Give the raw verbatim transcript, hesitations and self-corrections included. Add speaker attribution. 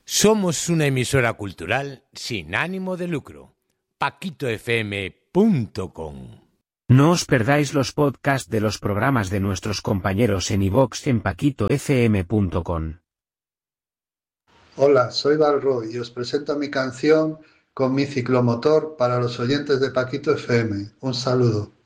Speaker 1: Somos una emisora cultural sin ánimo de lucro. paquito f m punto com.
Speaker 2: No os perdáis los podcasts de los programas de nuestros compañeros en iVoox en paquito f m punto com.
Speaker 3: Hola, soy Balroy y os presento mi canción con mi ciclomotor para los oyentes de Paquito F M. Un saludo.